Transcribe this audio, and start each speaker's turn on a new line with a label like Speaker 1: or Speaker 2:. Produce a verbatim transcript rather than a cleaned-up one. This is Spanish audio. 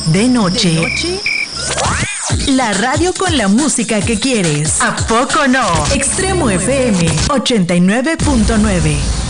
Speaker 1: de noche. ¿De noche? La radio con la música que quieres. ¿A poco no? Extremo F M ochenta y nueve punto nueve.